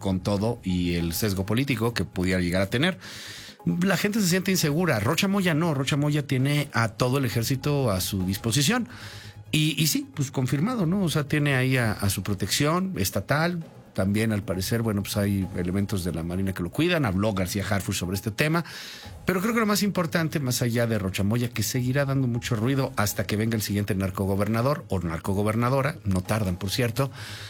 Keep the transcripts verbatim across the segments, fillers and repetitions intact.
con todo y el sesgo político que pudiera llegar a tener. La gente se siente insegura. Rocha Moya no, Rocha Moya tiene a todo el ejército a su disposición. Y, y sí, pues confirmado, ¿no? O sea, tiene ahí a, a su protección estatal. También, al parecer, bueno, pues hay elementos de la Marina que lo cuidan. Habló García Harfuch sobre este tema. Pero creo que lo más importante, más allá de Rocha Moya, que seguirá dando mucho ruido hasta que venga el siguiente narcogobernador o narcogobernadora, no tardan, por cierto,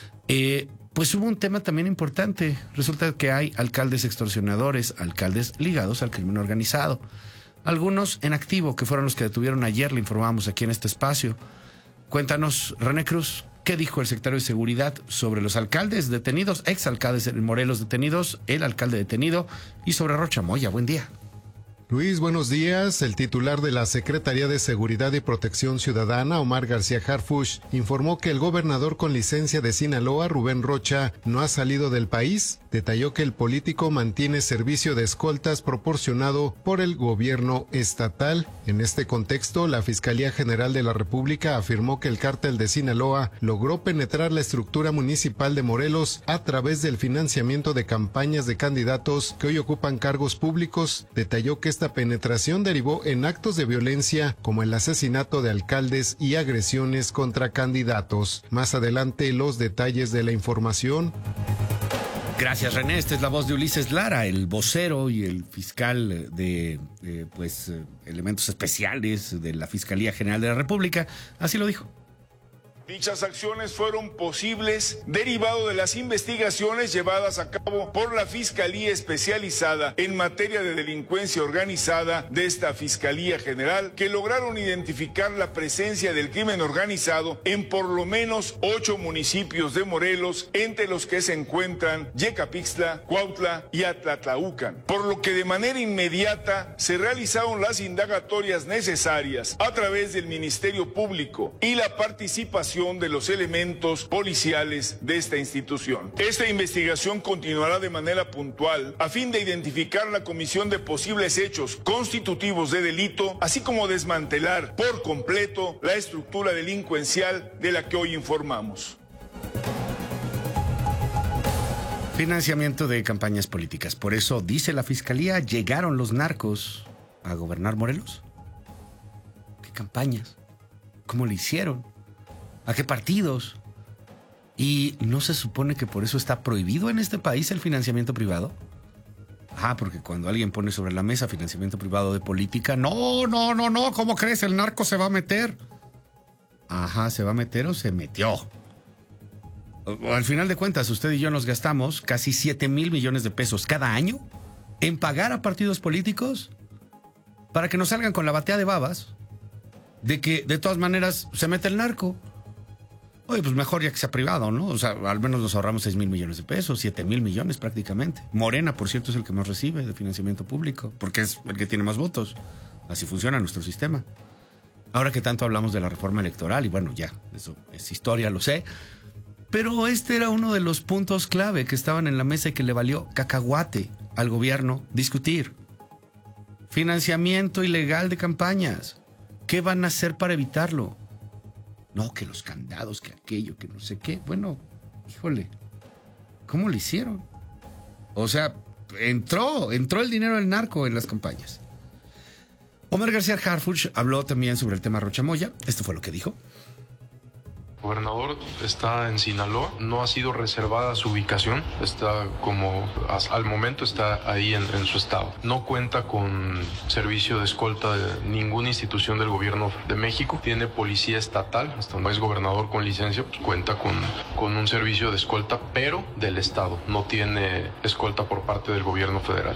eh, pues hubo un tema también importante. Resulta que hay alcaldes extorsionadores, alcaldes ligados al crimen organizado. Algunos en activo, que fueron los que detuvieron ayer, le informábamos aquí en este espacio. Cuéntanos, René Cruz, ¿qué dijo el secretario de Seguridad sobre los alcaldes detenidos, exalcaldes en Morelos detenidos, el alcalde detenido y sobre Rocha Moya? Buen día. Luis, buenos días. El titular de la Secretaría de Seguridad y Protección Ciudadana, Omar García Harfuch, informó que el gobernador con licencia de Sinaloa, Rubén Rocha, no ha salido del país. Detalló que el político mantiene servicio de escoltas proporcionado por el gobierno estatal. En este contexto, la Fiscalía General de la República afirmó que el cártel de Sinaloa logró penetrar la estructura municipal de Morelos a través del financiamiento de campañas de candidatos que hoy ocupan cargos públicos. Detalló que esta penetración derivó en actos de violencia como el asesinato de alcaldes y agresiones contra candidatos. Más adelante, los detalles de la información. Gracias, René. Esta es la voz de Ulises Lara, el vocero y el fiscal de, de pues, elementos especiales de la Fiscalía General de la República. Así lo dijo. Dichas acciones fueron posibles derivado de las investigaciones llevadas a cabo por la Fiscalía Especializada en materia de delincuencia organizada de esta Fiscalía General, que lograron identificar la presencia del crimen organizado en por lo menos ocho municipios de Morelos, entre los que se encuentran Yecapixtla, Cuautla y Atlatlaucan, por lo que de manera inmediata se realizaron las indagatorias necesarias a través del Ministerio Público y la participación de los elementos policiales de esta institución. Esta investigación continuará de manera puntual a fin de identificar la comisión de posibles hechos constitutivos de delito, así como desmantelar por completo la estructura delincuencial de la que hoy informamos. Financiamiento de campañas políticas. Por eso, dice la Fiscalía, llegaron los narcos a gobernar Morelos. ¿Qué campañas? ¿Cómo lo hicieron? ¿A qué partidos? ¿Y no se supone que por eso está prohibido en este país el financiamiento privado? Ah, porque cuando alguien pone sobre la mesa financiamiento privado de política, no, no, no, no, ¿cómo crees? El narco se va a meter. Ajá, ¿se va a meter o se metió? Al final de cuentas, usted y yo nos gastamos casi siete mil millones de pesos cada año en pagar a partidos políticos para que nos salgan con la batea de babas de que de todas maneras se mete el narco. Oye, pues mejor ya que sea privado, ¿no? O sea, al menos nos ahorramos seis mil millones de pesos, siete mil millones prácticamente. Morena, por cierto, es el que más recibe de financiamiento público, porque es el que tiene más votos. Así funciona nuestro sistema. Ahora que tanto hablamos de la reforma electoral, y bueno, ya, eso es historia, lo sé, pero este era uno de los puntos clave que estaban en la mesa y que le valió cacahuate al gobierno discutir. Financiamiento ilegal de campañas. ¿Qué van a hacer para evitarlo? No, que los candados, que aquello, que no sé qué. Bueno, híjole, ¿cómo lo hicieron? O sea, entró, entró el dinero del narco en las campañas. Omar García Harfuch habló también sobre el tema Rocha Moya. Esto fue lo que dijo. El gobernador está en Sinaloa, no ha sido reservada su ubicación, está como al momento está ahí en, en su estado. No cuenta con servicio de escolta de ninguna institución del gobierno de México, tiene policía estatal, hasta no es gobernador con licencia, pues cuenta con, con un servicio de escolta, pero del estado, no tiene escolta por parte del gobierno federal.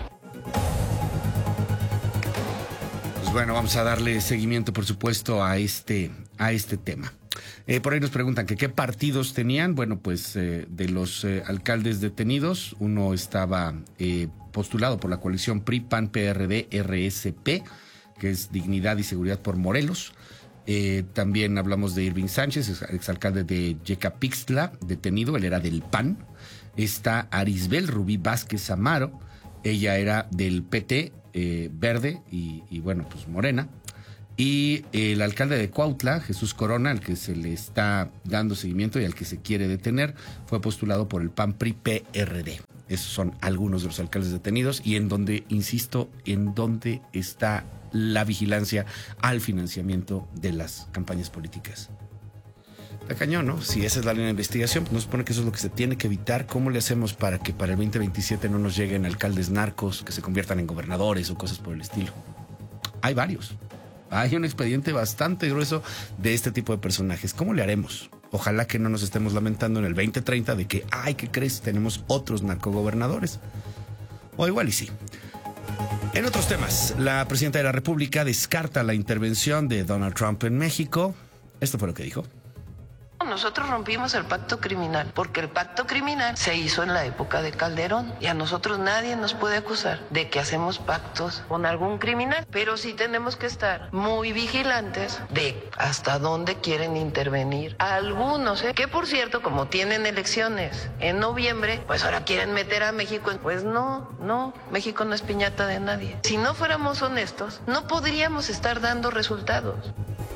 Pues bueno, vamos a darle seguimiento, por supuesto, a este, a este tema. Eh, por ahí nos preguntan que qué partidos tenían. Bueno, pues eh, de los eh, alcaldes detenidos, uno estaba eh, postulado por la coalición P R I, P A N, P R D, R S P, que es Dignidad y Seguridad por Morelos. Eh, también hablamos de Irving Sánchez, exalcalde de Yecapixtla, detenido, él era del P A N. Está Arisbel Rubí Vázquez Amaro, ella era del P T, eh, Verde y, y bueno, pues Morena. Y el alcalde de Cuautla, Jesús Corona, al que se le está dando seguimiento y al que se quiere detener, fue postulado por el P A N P R I P R D. Esos son algunos de los alcaldes detenidos y en donde, insisto, en donde está la vigilancia al financiamiento de las campañas políticas. Está cañón, ¿no? Si esa es la línea de investigación, pues nos supone que eso es lo que se tiene que evitar. ¿Cómo le hacemos para que para el veinte veintisiete no nos lleguen alcaldes narcos que se conviertan en gobernadores o cosas por el estilo? Hay varios. Hay un expediente bastante grueso de este tipo de personajes. ¿Cómo le haremos? Ojalá que no nos estemos lamentando en el veinte treinta de que, ay, ¿qué crees? Tenemos otros narcogobernadores. O igual y sí. En otros temas, la presidenta de la República descarta la intervención de Donald Trump en México. Esto fue lo que dijo. Nosotros rompimos el pacto criminal porque el pacto criminal se hizo en la época de Calderón y a nosotros nadie nos puede acusar de que hacemos pactos con algún criminal, pero sí tenemos que estar muy vigilantes de hasta dónde quieren intervenir algunos, ¿eh? Que por cierto, como tienen elecciones en noviembre, pues ahora quieren meter a México. Pues no, no, México no es piñata de nadie. Si no fuéramos honestos, no podríamos estar dando resultados.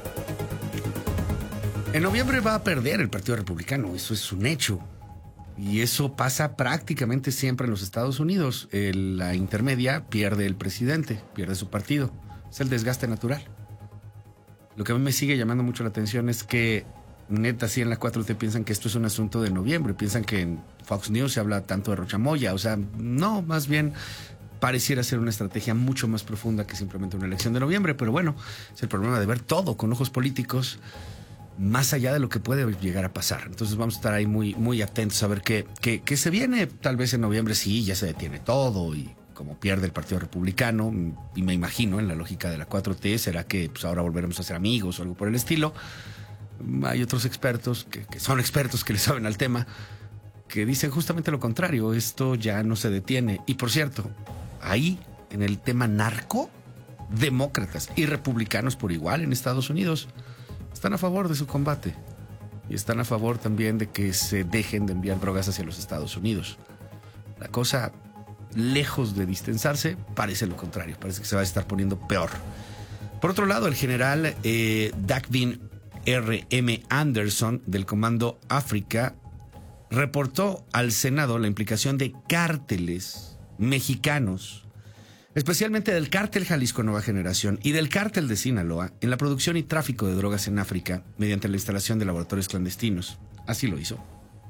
En noviembre va a perder el Partido Republicano, eso es un hecho. Y eso pasa prácticamente siempre en los Estados Unidos. El, la intermedia pierde el presidente, pierde su partido. Es el desgaste natural. Lo que a mí me sigue llamando mucho la atención es que, neta, sí en la cuatro T piensan que esto es un asunto de noviembre. Piensan que en Fox News se habla tanto de Rochamoya. O sea, no, más bien pareciera ser una estrategia mucho más profunda que simplemente una elección de noviembre. Pero bueno, es el problema de ver todo con ojos políticos, más allá de lo que puede llegar a pasar. Entonces vamos a estar ahí muy, muy atentos a ver qué, qué, qué se viene. Tal vez en noviembre sí, ya se detiene todo y como pierde el Partido Republicano, y me imagino en la lógica de la cuatro T, será que pues, ahora volveremos a ser amigos o algo por el estilo. Hay otros expertos que, que son expertos que le saben al tema, que dicen justamente lo contrario, esto ya no se detiene. Y por cierto, ahí en el tema narco, demócratas y republicanos por igual en Estados Unidos están a favor de su combate y están a favor también de que se dejen de enviar drogas hacia los Estados Unidos. La cosa, lejos de distensarse, parece lo contrario, parece que se va a estar poniendo peor. Por otro lado, el general eh, Dagvin R M Anderson del Comando África reportó al Senado la implicación de cárteles mexicanos, especialmente del cártel Jalisco Nueva Generación y del cártel de Sinaloa, en la producción y tráfico de drogas en África mediante la instalación de laboratorios clandestinos. Así lo hizo.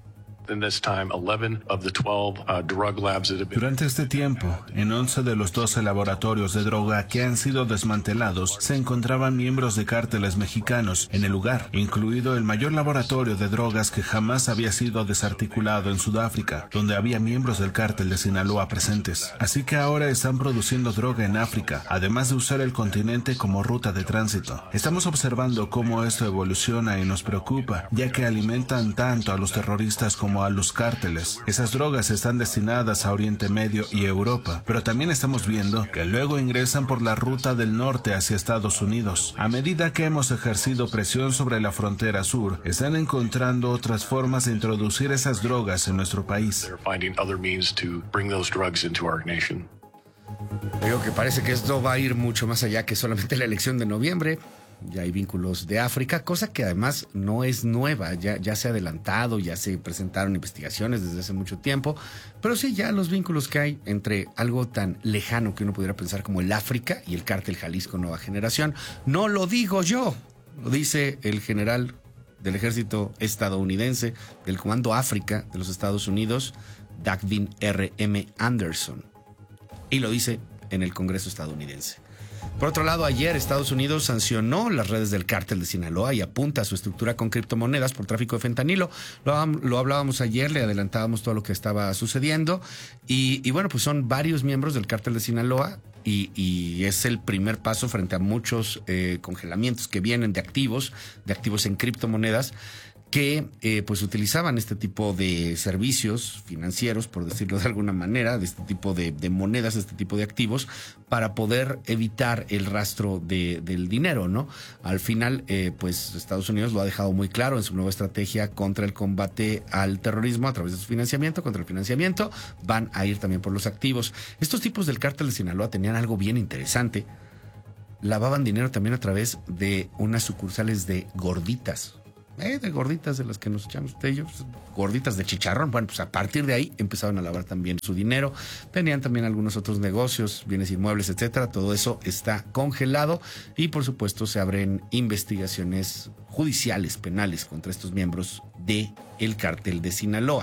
Durante este tiempo, en once de los doce laboratorios de droga que han sido desmantelados, se encontraban miembros de cárteles mexicanos en el lugar, incluido el mayor laboratorio de drogas que jamás había sido desarticulado en Sudáfrica, donde había miembros del cártel de Sinaloa presentes. Así que ahora están produciendo droga en África, además de usar el continente como ruta de tránsito. Estamos observando cómo esto evoluciona y nos preocupa, ya que alimentan tanto a los terroristas como a los cárteles. Esas drogas están destinadas a Oriente Medio y Europa, pero también estamos viendo que luego ingresan por la ruta del norte hacia Estados Unidos. A medida que hemos ejercido presión sobre la frontera sur, están encontrando otras formas de introducir esas drogas en nuestro país. Digo que parece que esto va a ir mucho más allá que solamente la elección de noviembre. Ya hay vínculos de África, cosa que además no es nueva, ya, ya se ha adelantado, ya se presentaron investigaciones desde hace mucho tiempo, pero sí ya los vínculos que hay entre algo tan lejano que uno pudiera pensar como el África y el cártel Jalisco Nueva Generación. No lo digo yo, lo dice el general del ejército estadounidense del Comando África de los Estados Unidos, Dagvin R M Anderson, y lo dice en el Congreso estadounidense. Por otro lado, ayer Estados Unidos sancionó las redes del cártel de Sinaloa y apunta a su estructura con criptomonedas por tráfico de fentanilo. Lo, lo hablábamos ayer, le adelantábamos todo lo que estaba sucediendo. Y, y bueno, pues son varios miembros del cártel de Sinaloa y, y es el primer paso frente a muchos eh, congelamientos que vienen de activos, de activos en criptomonedas, que eh, pues utilizaban este tipo de servicios financieros, por decirlo de alguna manera, de este tipo de, de monedas, este tipo de activos, para poder evitar el rastro de, del dinero, ¿no? Al final, eh, pues Estados Unidos lo ha dejado muy claro en su nueva estrategia contra el combate al terrorismo a través de su financiamiento, contra el financiamiento, van a ir también por los activos. Estos tipos del cártel de Sinaloa tenían algo bien interesante. Lavaban dinero también a través de unas sucursales de gorditas. eh, de gorditas de las que nos echamos de ellos, gorditas de chicharrón. Bueno, pues a partir de ahí empezaron a lavar también su dinero. Tenían también algunos otros negocios, bienes inmuebles, etcétera. Todo eso está congelado y por supuesto se abren investigaciones judiciales, penales contra estos miembros del cártel de Sinaloa.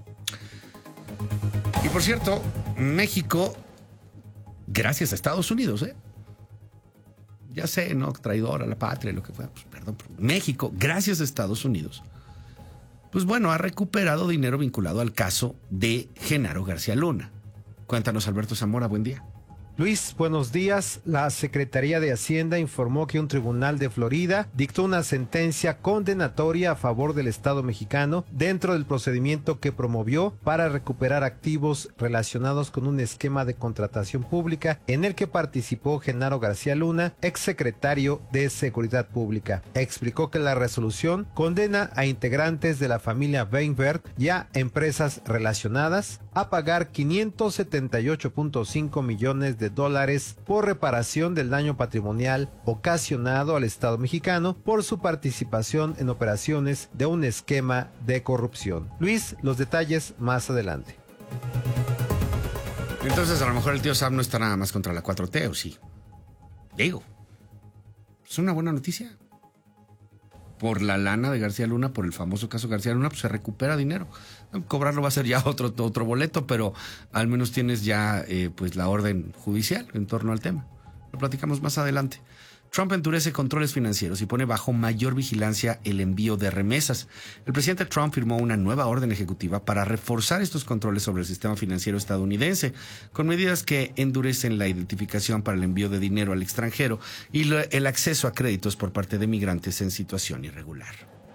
Y por cierto, México, gracias a Estados Unidos, ¿eh? Ya sé, ¿no? Traidor a la patria, lo que fue. Pues, perdón, pero México, gracias a Estados Unidos, pues bueno, ha recuperado dinero vinculado al caso de Genaro García Luna. Cuéntanos, Alberto Zamora, buen día. Luis, buenos días. La Secretaría de Hacienda informó que un tribunal de Florida dictó una sentencia condenatoria a favor del Estado mexicano dentro del procedimiento que promovió para recuperar activos relacionados con un esquema de contratación pública en el que participó Genaro García Luna, exsecretario de Seguridad Pública. Explicó que la resolución condena a integrantes de la familia Weinberg y a empresas relacionadas a pagar quinientos setenta y ocho punto cinco millones de dólares por reparación del daño patrimonial ocasionado al Estado mexicano por su participación en operaciones de un esquema de corrupción. Luis, los detalles más adelante. Entonces, a lo mejor el tío Sam no está nada más contra la cuatro T, ¿o sí? Digo, es una buena noticia. Por la lana de García Luna, por el famoso caso García Luna, pues se recupera dinero. Cobrarlo va a ser ya otro, otro boleto, pero al menos tienes ya eh, pues la orden judicial en torno al tema. Lo platicamos más adelante. Trump endurece controles financieros y pone bajo mayor vigilancia el envío de remesas. El presidente Trump firmó una nueva orden ejecutiva para reforzar estos controles sobre el sistema financiero estadounidense, con medidas que endurecen la identificación para el envío de dinero al extranjero y lo, el acceso a créditos por parte de migrantes en situación irregular.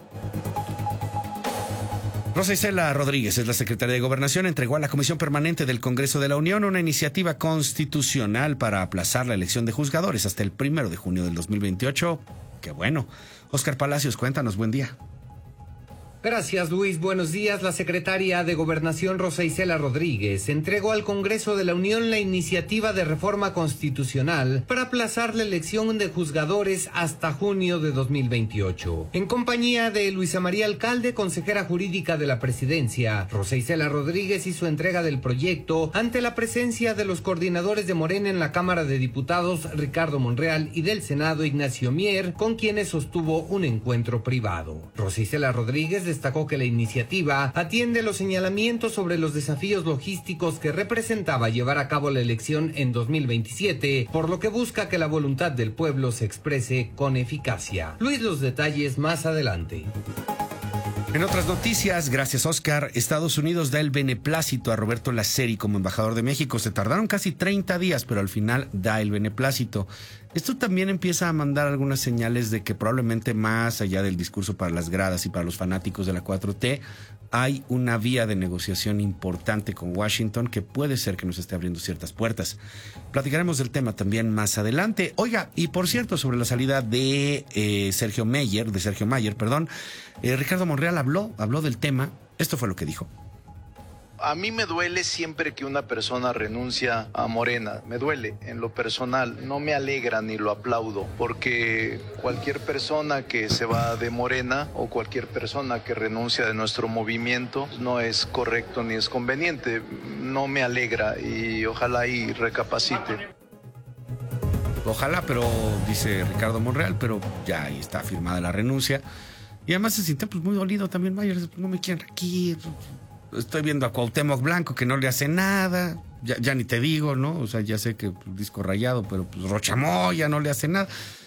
Rosa Isela Rodríguez es la secretaria de Gobernación, entregó a la Comisión Permanente del Congreso de la Unión una iniciativa constitucional para aplazar la elección de juzgadores hasta el primero de junio del dos mil veintiocho. ¡Qué bueno! Óscar Palacios, cuéntanos, buen día. Gracias, Luis. Buenos días. La secretaria de Gobernación, Rosa Isela Rodríguez, entregó al Congreso de la Unión la iniciativa de reforma constitucional para aplazar la elección de juzgadores hasta junio de dos mil veintiocho. En compañía de Luisa María Alcalde, consejera jurídica de la presidencia, Rosa Isela Rodríguez hizo entrega del proyecto ante la presencia de los coordinadores de Morena en la Cámara de Diputados, Ricardo Monreal, y del Senado, Ignacio Mier, con quienes sostuvo un encuentro privado. Rosa Isela Rodríguez destacó que la iniciativa atiende los señalamientos sobre los desafíos logísticos que representaba llevar a cabo la elección en dos mil veintisiete, por lo que busca que la voluntad del pueblo se exprese con eficacia. Luis, los detalles más adelante. En otras noticias, gracias Oscar, Estados Unidos da el beneplácito a Roberto Laceri como embajador de México. Se tardaron casi treinta días, pero al final da el beneplácito. Esto también empieza a mandar algunas señales de que probablemente más allá del discurso para las gradas y para los fanáticos de la cuatro T, hay una vía de negociación importante con Washington que puede ser que nos esté abriendo ciertas puertas. Platicaremos del tema también más adelante. Oiga, y por cierto, sobre la salida de eh, Sergio Mayer, de Sergio Mayer, perdón, eh, Ricardo Monreal habló, habló del tema. Esto fue lo que dijo. A mí me duele siempre que una persona renuncia a Morena, me duele en lo personal, no me alegra ni lo aplaudo, porque cualquier persona que se va de Morena o cualquier persona que renuncia de nuestro movimiento no es correcto ni es conveniente, no me alegra y ojalá y recapacite. Ojalá, pero dice Ricardo Monreal, pero ya ahí está firmada la renuncia y además se siente pues muy dolido también Mayer, pues, no me quieren aquí. Estoy viendo a Cuauhtémoc Blanco que no le hace nada, ya, ya ni te digo, ¿no? O sea, ya sé que pues, disco rayado, pero pues Rocha Moya no le hace nada.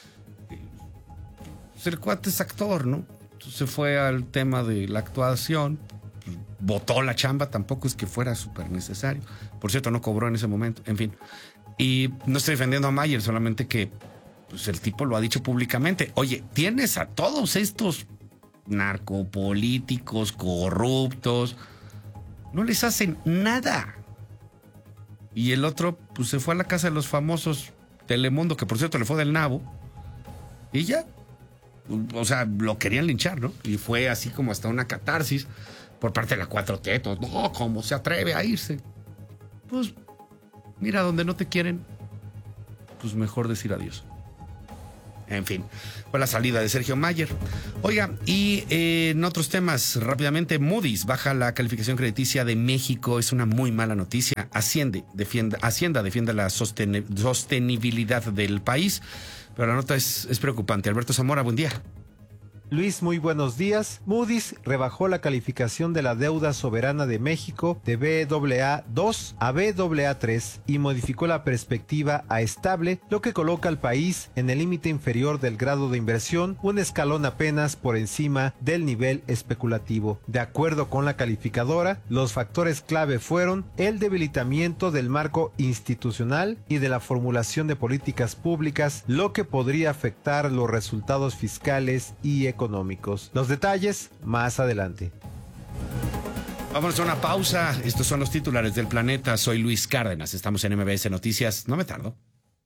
Pues, el cuate es actor, ¿no? Entonces, se fue al tema de la actuación, pues, botó la chamba, tampoco es que fuera súper necesario. Por cierto, no cobró en ese momento, en fin. Y no estoy defendiendo a Mayer, solamente que pues, el tipo lo ha dicho públicamente. Oye, tienes a todos estos narcopolíticos corruptos, no les hacen nada. Y el otro, pues se fue a la casa de los famosos Telemundo, que por cierto le fue del nabo. Y ya, o sea, lo querían linchar, ¿no? Y fue así como hasta una catarsis por parte de la cuatro T. Todos, no, ¿cómo se atreve a irse? Pues, mira, donde no te quieren, pues mejor decir adiós. En fin, fue la salida de Sergio Mayer. Oiga, y eh, en otros temas, rápidamente, Moody's baja la calificación crediticia de México. Es una muy mala noticia. Hacienda defiende, Hacienda defiende la sosten- sostenibilidad del país, pero la nota es, es preocupante. Alberto Zamora, buen día. Luis, muy buenos días. Moody's rebajó la calificación de la deuda soberana de México de B A A dos a B A A tres y modificó la perspectiva a estable, lo que coloca al país en el límite inferior del grado de inversión, un escalón apenas por encima del nivel especulativo. De acuerdo con la calificadora, los factores clave fueron el debilitamiento del marco institucional y de la formulación de políticas públicas, lo que podría afectar los resultados fiscales y económicos. económicos. Los detalles más adelante. Vamos a una pausa. Estos son los titulares del planeta. Soy Luis Cárdenas. Estamos en M B S Noticias. No me tardo.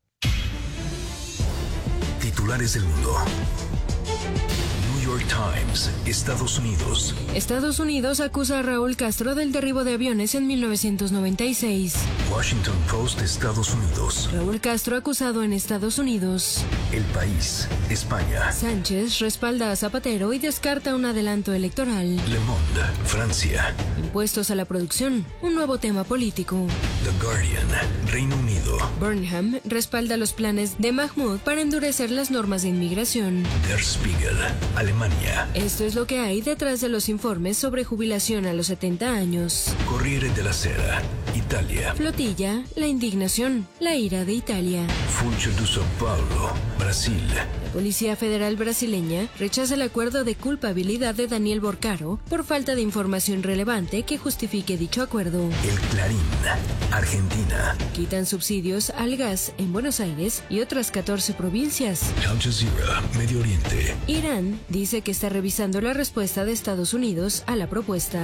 Titulares del mundo. New York Times, Estados Unidos. Estados Unidos acusa a Raúl Castro del derribo de aviones en mil novecientos noventa y seis. Washington Post, Estados Unidos. Raúl Castro acusado en Estados Unidos. El País, España. Sánchez respalda a Zapatero y descarta un adelanto electoral. Le Monde, Francia. Impuestos a la producción, un nuevo tema político. The Guardian, Reino Unido. Burnham respalda los planes de Mahmoud para endurecer las normas de inmigración. Der Spiegel, Alemania. Esto es lo que hay detrás de los informes sobre jubilación a los setenta años. Corriere della Sera, Italia. Flotilla, la indignación, la ira de Italia. Funcho de São Paulo, Brasil. La Policía Federal brasileña rechaza el acuerdo de culpabilidad de Daniel Borcaro por falta de información relevante que justifique dicho acuerdo. El Clarín, Argentina. Quitan subsidios al gas en Buenos Aires y otras catorce provincias. Al Jazeera, Medio Oriente. Irán dice que está revisando la respuesta de Estados Unidos a la propuesta.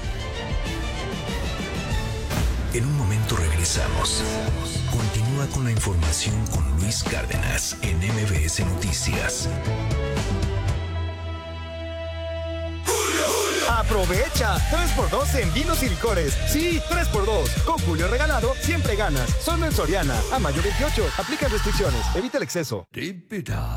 En un momento regresamos. Continúa con la información con Luis Cárdenas en M B S Noticias. ¡Aprovecha! tres por dos en vinos y licores. Sí, tres por dos. Con Julio regalado, siempre ganas. Solo en Soriana. A mayo veintiocho. Aplica restricciones. Evita el exceso.